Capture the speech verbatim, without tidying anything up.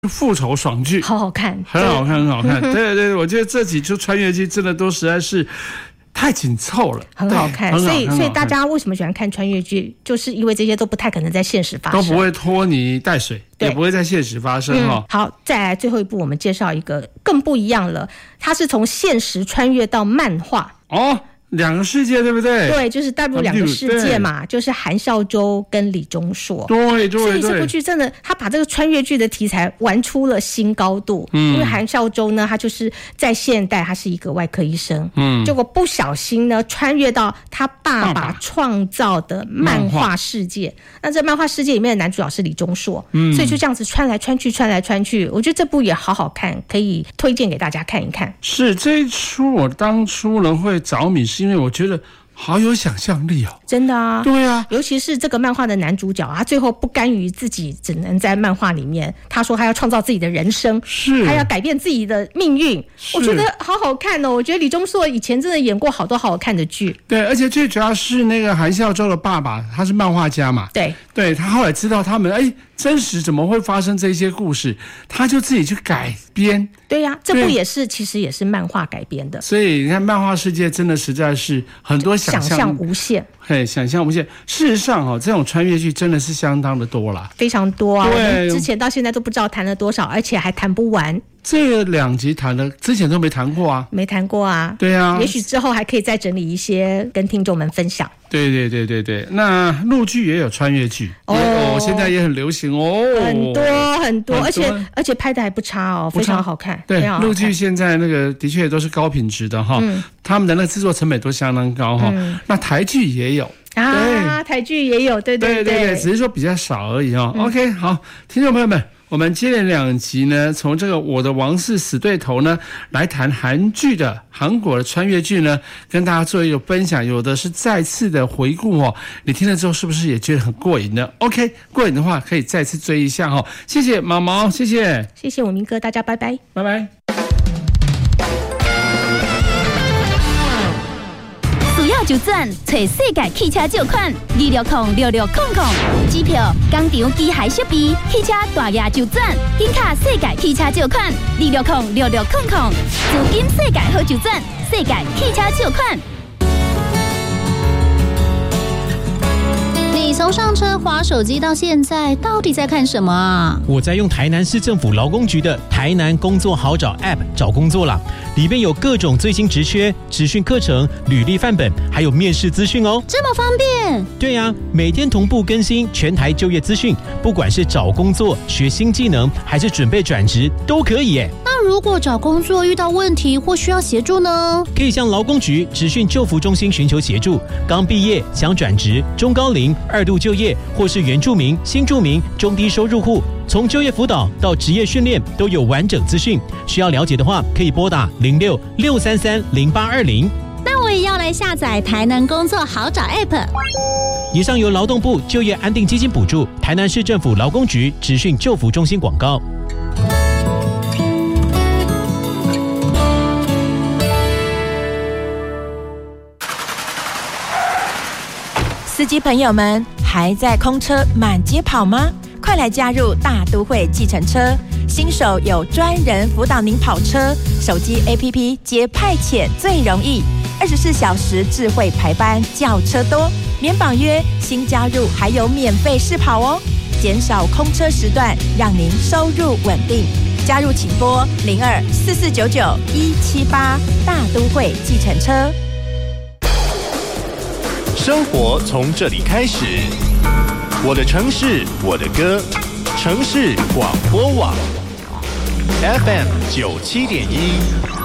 复仇爽剧， 好好看， 很好看，很好看。对对对，我觉得这几出穿越剧真的都实在是太紧凑了， 很好看。所以，所以大家为什么喜欢看穿越剧，就是因为这些都不太可能在现实发生， 都不会拖泥带水，也不会在现实发生哈、 嗯。好，再来最后一部，我们介绍一个更不一样了，它是从现实穿越到漫画哦。两个世界对不对？ 对，就是大陆两个世界嘛，就是韩孝周跟李钟硕。 对对对。 所以这部剧真的，他把这个穿越剧的题材玩出了新高度。嗯。因为韩孝周呢，他就是在现代，他是一个外科医生。嗯。结果不小心呢，穿越到他爸爸创造的漫画世界。那这漫画世界里面的男主角是李钟硕。嗯。所以就这样子穿来穿去，穿来穿去，我觉得这部也好好看，可以推荐给大家看一看。 是这一出，我当初人会着迷是因为我觉得好有想象力哦， 真的啊， 对啊， 尤其是这个漫画的男主角，他最后不甘于自己只能在漫画里面，他说他要创造自己的人生， 是， 他要改变自己的命运，我觉得好好看哦。我觉得李钟硕以前真的演过好多好好看的剧， 对，而且最主要是那个韩孝周的爸爸，他是漫画家嘛， 对， 对他后来知道他们哎真实怎么会发生这些故事，他就自己去改编。 对呀、啊，这部也是其实也是漫画改编的， 所以你看漫画世界真的实在是很多想象想象无限， 嘿，想象无限。事实上哈、哦，这种穿越剧真的是相当的多啦， 非常多啊。我们之前到现在都不知道谈了多少，而且还谈不完。 这两集谈的之前都没谈过啊， 没谈过啊。 对啊， 也许之后还可以再整理一些跟听众们分享。 对对对对对，那陆剧也有穿越剧哦，现在也很流行哦， 很多很多，而且而且拍的还不差哦，非常好看。 对，陆剧现在那个的确都是高品质的哈、嗯，他们的那个制作成本都相当高哈、嗯。那台剧也有啊，台剧也有，对对对, 对对对，只是说比较少而已哈、嗯。OK， 好，听众朋友们。我们接连两集呢，从这个我的王室死对头呢，来谈韩剧的韩国的穿越剧呢，跟大家做一个分享，有的是再次的回顾哦。你听了之后是不是也觉得很过瘾呢 ？OK， 过瘾的话可以再次追一下哈、哦。谢谢毛毛，谢谢， 谢谢我明哥，大家拜拜， 拜拜。 需要就转，找世界汽车借款，二六零六六空空，机票、工厂、机械设备、汽车大额就转，紧卡世界汽车借款，二六零六六空空，资金世界好就转，世界汽车借款。 你从上车滑手机到现在，到底在看什么啊？ 我在用台南市政府劳工局的台南工作好找 App 找工作啦，里面有各种最新职缺、职训课程、履历范本，还有面试资讯哦。 这么方便？ 对呀、啊，每天同步更新全台就业资讯，不管是找工作、学新技能，还是准备转职，都可以耶。 那如果找工作遇到问题或需要协助呢？ 可以向劳工局职训就服中心寻求协助。刚毕业想转职、中高龄、二度就业，或是原住民、新住民、中低收入户，从就业辅导到职业训练都有完整资讯。需要了解的话，可以拨打零六六三三零八二零。 那我也要来下载台南工作好找 App。 以上由劳动部就业安定基金补助，台南市政府劳工局职训就服中心广告。 司机朋友们，还在空车满街跑吗？快来加入大都会计程车，新手有专人辅导您跑车，手机 A P P 接派遣最容易，二十四小时智慧排班，叫车多，免绑约，新加入还有免费试跑哦，减少空车时段，让您收入稳定。加入请拨零二四四九九一七八，大都会计程车。 生活从这里开始，我的城市，我的歌，城市广播网 F M 九七点一。